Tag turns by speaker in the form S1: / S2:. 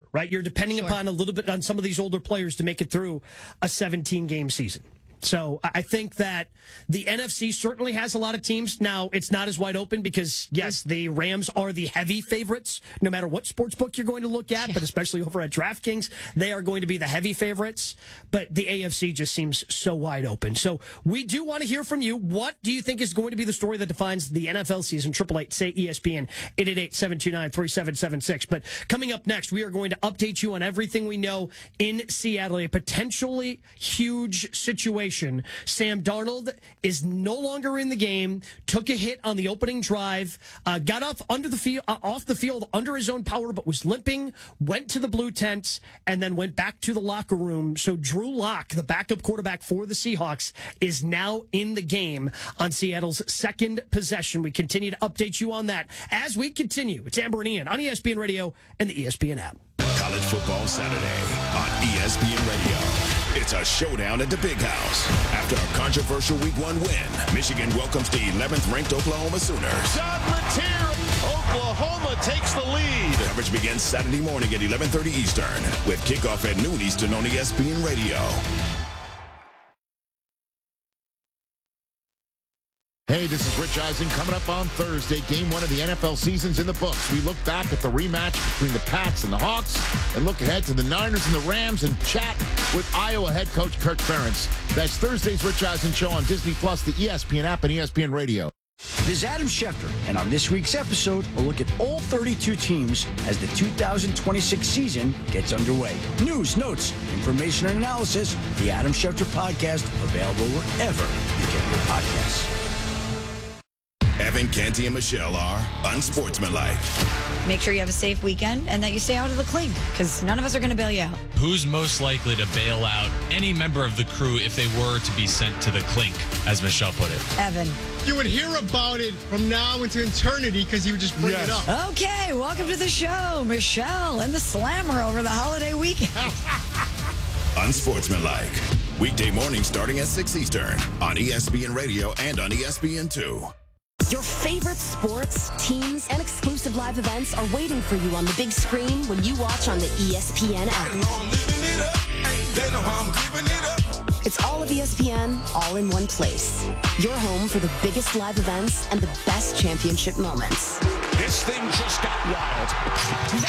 S1: right? You're depending upon a little bit on some of these older players to make it through a 17-game season. So I think that the NFC certainly has a lot of teams. Now, it's not as wide open because, yes, the Rams are the heavy favorites, no matter what sports book you're going to look at, but especially over at DraftKings, they are going to be the heavy favorites. But the AFC just seems so wide open. So we do want to hear from you. What do you think is going to be the story that defines the NFL season? 888-SAY-ESPN, 888-729-3776. But coming up next, we are going to update you on everything we know in Seattle, a potentially huge situation. Sam Darnold is no longer in the game, took a hit on the opening drive, got off the field under his own power, but was limping, went to the blue tents, and then went back to the locker room. So Drew Lock, the backup quarterback for the Seahawks, is now in the game on Seattle's second possession. We continue to update you on that as we continue. It's Amber and Ian on ESPN Radio and the ESPN app.
S2: College Football Saturday on ESPN Radio. It's a showdown at the Big House. After a controversial Week 1 win, Michigan welcomes the 11th-ranked Oklahoma Sooners.
S3: John Letier, Oklahoma takes the lead.
S2: Coverage begins Saturday morning at 11:30 Eastern with kickoff at noon Eastern on ESPN Radio.
S4: Hey, this is Rich Eisen. Coming up on Thursday, Game 1 of the NFL season's in the books. We look back at the rematch between the Pats and the Hawks and look ahead to the Niners and the Rams and chat with Iowa head coach Kirk Ferentz. That's Thursday's Rich Eisen Show on Disney+, the ESPN app, and ESPN Radio.
S5: This is Adam Schefter, and on this week's episode, we'll look at all 32 teams as the 2026 season gets underway. News, notes, information, and analysis. The Adam Schefter Podcast, available wherever you get your podcasts.
S2: Evan, Canty, and Michelle are unsportsmanlike.
S6: Make sure you have a safe weekend and that you stay out of the clink, because none of us are going to bail you out.
S7: Who's most likely to bail out any member of the crew if they were to be sent to the clink, as Michelle put it?
S6: Evan.
S8: You would hear about it from now into eternity because he would just bring it up.
S6: Okay, welcome to the show, Michelle and the Slammer over the holiday weekend.
S2: Unsportsmanlike. Weekday morning starting at 6 Eastern on ESPN Radio and on ESPN2.
S9: Your favorite sports, teams, and exclusive live events are waiting for you on the big screen when you watch on the ESPN app. It's all of ESPN, all in one place. Your home for the biggest live events and the best championship moments.
S3: This thing just got wild.